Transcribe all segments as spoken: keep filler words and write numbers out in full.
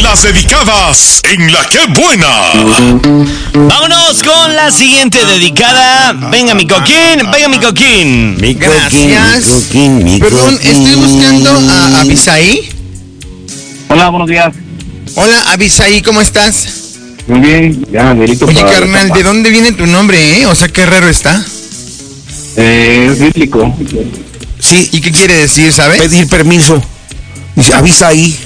Las dedicadas en La Qué Buena. Vámonos con la siguiente dedicada. Venga, mi coquín, venga, mi coquín. Mi Gracias. coquín, mi coquín, mi Perdón, coquín. estoy buscando a Abisaí. Hola, buenos días. Hola, Abisaí, ¿cómo estás? Muy bien, ya, delito. Oye, para carnal, ¿de dónde viene tu nombre, eh? O sea, qué raro está. Eh, es bíblico. Sí, ¿y qué quiere decir, sabes? Pedir permiso. Dice, avisa ahí.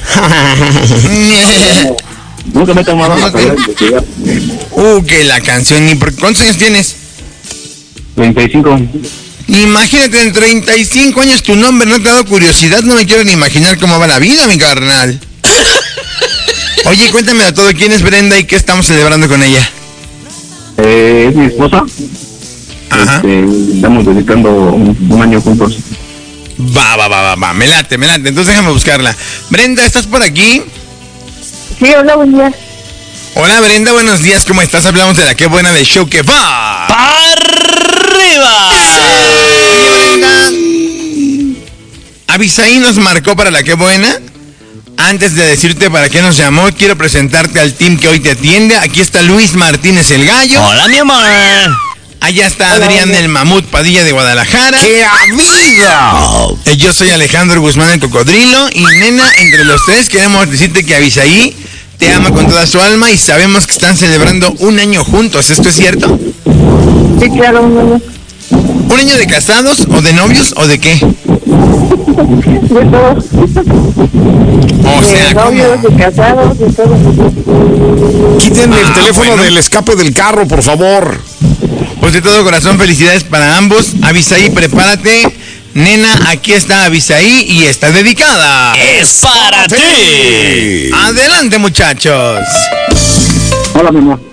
Nunca me he tomado la tarea de investigar. Uh, que la canción, ¿y por cuántos años tienes? treinta y cinco. Imagínate, en treinta y cinco años tu nombre no te ha dado curiosidad, no me quiero ni imaginar cómo va la vida, mi carnal. Oye, cuéntame de todo, ¿quién es Brenda y qué estamos celebrando con ella? Eh, es mi esposa. Ajá. Este, estamos dedicando un, un año juntos. Va, va, va, va, va, me late, me late, entonces déjame buscarla. Brenda, ¿estás por aquí? Sí, hola, buen día. Hola Brenda, buenos días, ¿cómo estás? Hablamos de La Qué Buena del show que va. ¡Arriba! Oye, Brenda, Abisaí nos marcó para La Qué Buena. Antes de decirte para qué nos llamó, quiero presentarte al team que hoy te atiende. Aquí está Luis Martínez el Gallo. Hola, mi amor. Allá está Adrián el Mamut Padilla de Guadalajara. ¡Qué amigo! Eh, Yo soy Alejandro Guzmán el Cocodrilo. Y nena, entre los tres queremos decirte que Abisaí te ama con toda su alma y sabemos que están celebrando un año juntos. ¿Esto es cierto? Sí, claro, un año. ¿Un año de casados o de novios o de qué? De todo. O sea, De ¿cómo? novios, de casados, de todo. Quiten el Ah, teléfono bueno. del escape del carro, por favor. Pues de todo corazón, felicidades para ambos. Abisaí, prepárate. Nena, aquí está Abisaí y está dedicada. Es para ti. Adelante, muchachos. Hola, mi amor.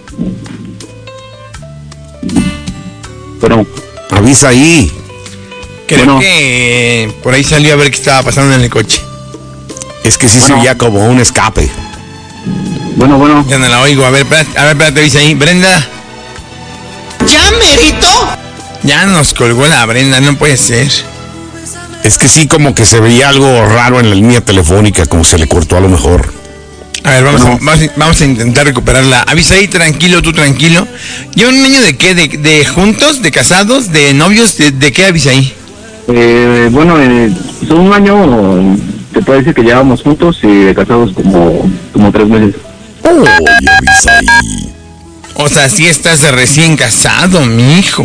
Pero, Avisa ahí. Creo Bueno. que por ahí salió a ver qué estaba pasando en el coche. Es que sí se Bueno. oía como un escape. bueno, bueno. Ya no la oigo. A ver, espérate, a ver, espérate, Abisaí. Brenda. ¿Ya, Merito? Ya nos colgó la Brenda, no puede ser. Es que sí como que se veía algo raro en la línea telefónica, como se le cortó a lo mejor. A ver, vamos, Bueno. a, vamos, a, vamos a intentar recuperarla. Abisaí, tranquilo, tú tranquilo. ¿Llevan un año de qué? ¿De, de juntos? ¿De casados? ¿De novios? ¿De, de qué, Abisaí? Eh, bueno, eh, son un año, te puedo decir que llevamos juntos y de casados como, como tres meses. Oye, avisa ahí. O sea, sí estás de recién casado, mi hijo.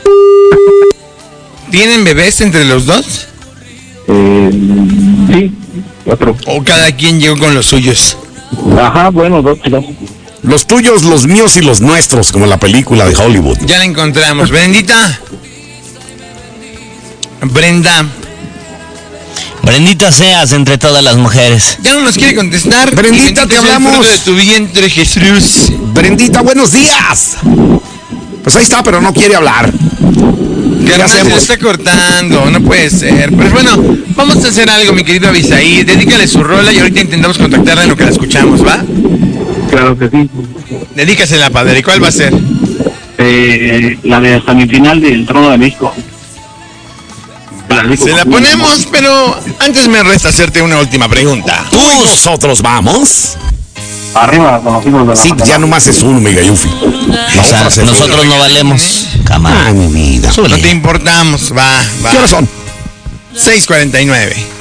¿Tienen bebés entre los dos? Eh, sí, cuatro. ¿O cada quien llegó con los suyos? Ajá, bueno, dos, dos. Los tuyos, los míos y los nuestros, como la película de Hollywood. Ya la encontramos. Brendita. Brenda. Brendita seas entre todas las mujeres. Ya no nos quiere contestar. Brendita, Y bendito te sea el hablamos. fruto de tu vientre, Jesús. Brendita, buenos días. Pues ahí está, pero no quiere hablar. Que además se hacemos? lo está cortando, no puede ser. Pero bueno, vamos a hacer algo, mi querido Abisaí. Dedícale su rola y ahorita intentamos contactarla en lo que la escuchamos, ¿va? Claro que sí. Dedícasela, padre. ¿Y cuál va a ser? Eh, la de semifinal del Trono de México. Se la ponemos, pero antes me resta hacerte una última pregunta. ¿Tú y nosotros vamos? Arriba, con los hijos de la Sí, ya nomás es uno, Mega Yufi. O sea, nosotros no valemos. Cama. Ay, mi vida. No te importamos, va, va. ¿Qué horas son? seis cuarenta y nueve.